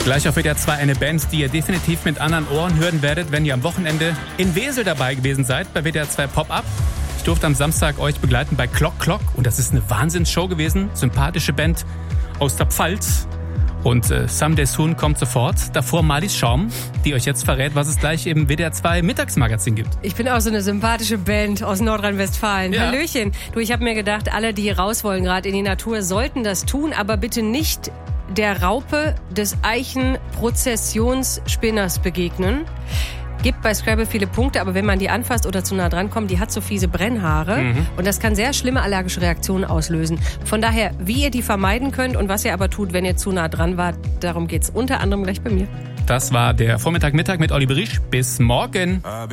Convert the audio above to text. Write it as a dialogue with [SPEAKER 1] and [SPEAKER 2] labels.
[SPEAKER 1] Gleich auf WDR 2 eine Band, die ihr definitiv mit anderen Ohren hören werdet, wenn ihr am Wochenende in Wesel dabei gewesen seid, bei WDR 2 Pop-Up. Ich durfte am Samstag euch begleiten bei Clock Clock und das ist eine Wahnsinnsshow gewesen. Sympathische Band aus der Pfalz. Und Someday Soon kommt sofort. Davor Marlies Schaum, die euch jetzt verrät, was es gleich im WDR 2 Mittagsmagazin gibt.
[SPEAKER 2] Ich bin auch so eine sympathische Band aus Nordrhein-Westfalen.
[SPEAKER 1] Ja.
[SPEAKER 2] Hallöchen. Du, ich habe mir gedacht, alle, die raus wollen, gerade in die Natur, sollten das tun, aber bitte nicht der Raupe des Eichenprozessionsspinners begegnen. Gibt bei Scrabble viele Punkte, aber wenn man die anfasst oder zu nah dran kommt, die hat so fiese Brennhaare und das kann sehr schlimme allergische Reaktionen auslösen. Von daher, wie ihr die vermeiden könnt und was ihr aber tut, wenn ihr zu nah dran wart, darum geht's unter anderem gleich bei mir.
[SPEAKER 1] Das war der Vormittag-Mittag mit Olli Berisch. Bis morgen.